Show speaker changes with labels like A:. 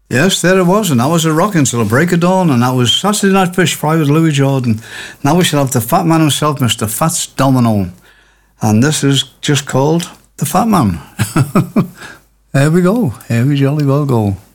A: Yes, there it was, and that was a rocking till the break of dawn, and that was Saturday Night Fish Fry with Louis Jordan. Now we shall have the Fat Man himself, Mr. Fats Domino, and this is just called The Fat Man. Here we go, here we jolly well go.